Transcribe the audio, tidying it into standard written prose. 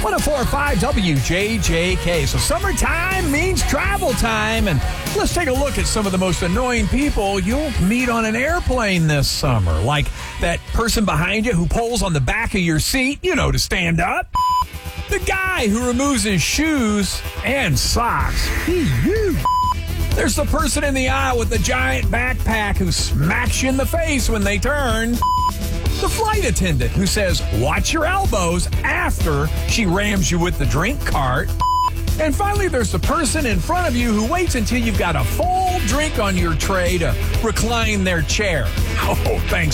104.5 WJJK. So summertime means travel time, and let's take a look at some of the most annoying people you'll meet on an airplane this summer. Like that person behind you who pulls on the back of your seat, to stand up. The guy who removes his shoes and socks. There's the person in the aisle with the giant backpack who smacks you in the face when they turn. The flight attendant who says, watch your elbows after she rams you with the drink cart. And finally, there's the person in front of you who waits until you've got a full drink on your tray to recline their chair. Oh, thanks